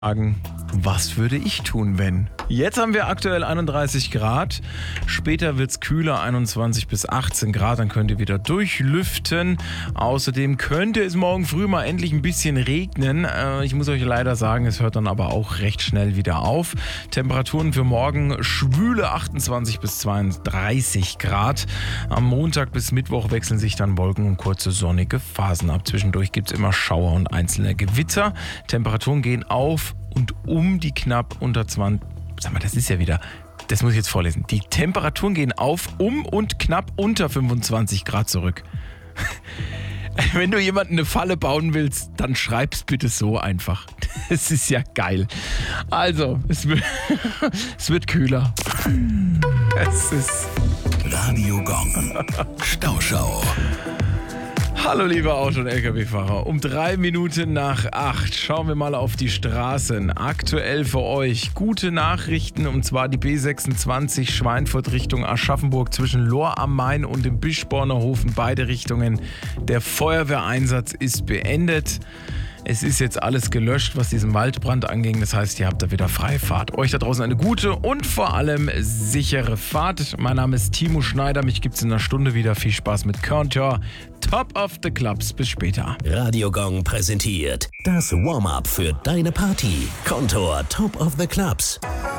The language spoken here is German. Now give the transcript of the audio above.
Fragen, was würde ich tun, wenn? Jetzt haben wir aktuell 31 Grad, später wird es kühler, 21 bis 18 Grad, dann könnt ihr wieder durchlüften. Außerdem könnte es morgen früh mal endlich ein bisschen regnen. Ich muss euch leider sagen, es hört dann aber auch recht schnell wieder auf. Temperaturen für morgen schwüle 28 bis 32 Grad. Am Montag bis Mittwoch wechseln sich dann Wolken und kurze sonnige Phasen ab. Zwischendurch gibt es immer Schauer und einzelne Gewitter. Temperaturen gehen auf und um die knapp unter 20. Sag mal, das ist ja wieder, das muss ich jetzt vorlesen. Die Temperaturen gehen auf um und knapp unter 25 Grad zurück. Wenn du jemanden eine Falle bauen willst, dann schreib's bitte so einfach. Das ist ja geil. Also, es wird kühler. Es ist Radio Gong. Stauschau. Hallo liebe Auto- und LKW-Fahrer, um 3 Minuten nach 8 schauen wir mal auf die Straßen. Aktuell für euch gute Nachrichten, und zwar die B26 Schweinfurt Richtung Aschaffenburg zwischen Lohr am Main und dem Bischborner Hofen, beide Richtungen. Der Feuerwehreinsatz ist beendet. Es ist jetzt alles gelöscht, was diesen Waldbrand anging. Das heißt, ihr habt da wieder freie Fahrt. Euch da draußen eine gute und vor allem sichere Fahrt. Mein Name ist Timo Schneider. Mich gibt's in einer Stunde wieder. Viel Spaß mit Contour. Top of the Clubs. Bis später. Radio Gong präsentiert das Warm-up für deine Party. Contour Top of the Clubs.